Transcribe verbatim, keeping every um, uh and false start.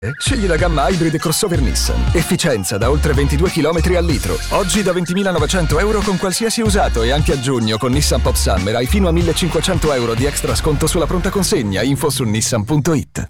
Scegli la gamma Hybrid crossover Nissan. Efficienza da oltre ventidue chilometri al litro. Oggi da ventimilanovecento euro con qualsiasi usato e anche a giugno con Nissan Pop Summer hai fino a millecinquecento euro di extra sconto sulla pronta consegna. Info su nissan punto it.